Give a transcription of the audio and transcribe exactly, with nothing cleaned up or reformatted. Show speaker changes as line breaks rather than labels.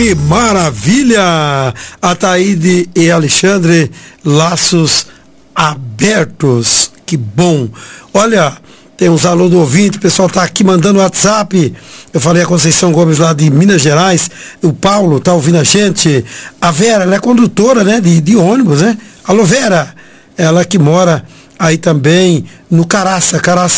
Que maravilha! Ataíde e Alexandre, laços abertos. Que bom! Olha, tem uns alô do ouvinte, o pessoal tá aqui mandando WhatsApp. Eu falei a Conceição Gomes lá de Minas Gerais, o Paulo tá ouvindo a gente. A Vera, ela é condutora, né, de, de ônibus, né? Alô, Vera! Ela que mora aí também no Caraça, Caraça